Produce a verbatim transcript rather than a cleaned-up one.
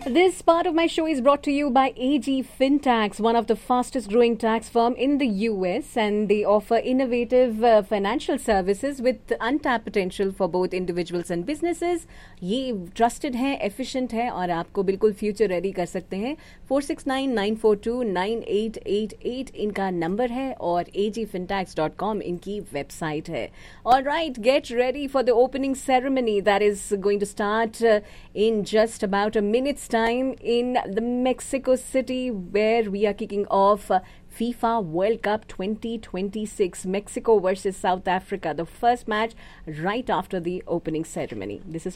This part of my show is brought to you by A G Fintax, one of the fastest growing tax firm in the U S, and they offer innovative uh, financial services with untapped potential for both individuals and businesses. ये trusted है, efficient है और आपको बिल्कुल future ready कर सकते हैं. four six nine nine four two nine eight eight eight इनका नंबर है और a g fintax dot com इनकी वेबसाइट है. All right, get ready for the opening ceremony that is going to start uh, in just about a minute's time in the Mexico City, where we are kicking off uh, FIFA World Cup twenty twenty-six, Mexico versus South Africa, the first match right after the opening ceremony. This is